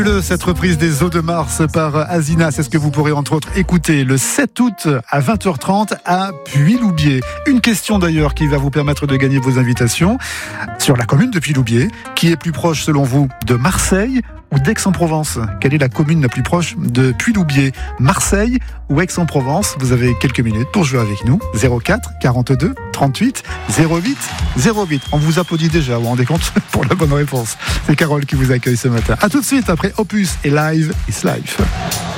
Cette reprise des Eaux de Mars par Azina, c'est ce que vous pourrez entre autres écouter le 7 août à 20h30 à Puy-Loubier. Une question d'ailleurs qui va vous permettre de gagner vos invitations sur la commune de Puy-Loubier. Qui est plus proche selon vous de Marseille ou d'Aix-en-Provence? Quelle est la commune la plus proche de Puy-Loubier? Marseille ou Aix-en-Provence? Vous avez quelques minutes pour jouer avec nous. 04 42 38 08 08. On vous applaudit déjà, vous vous rendez compte, pour la bonne réponse. C'est Carole qui vous accueille ce matin. A tout de suite après Opus et Live is Life.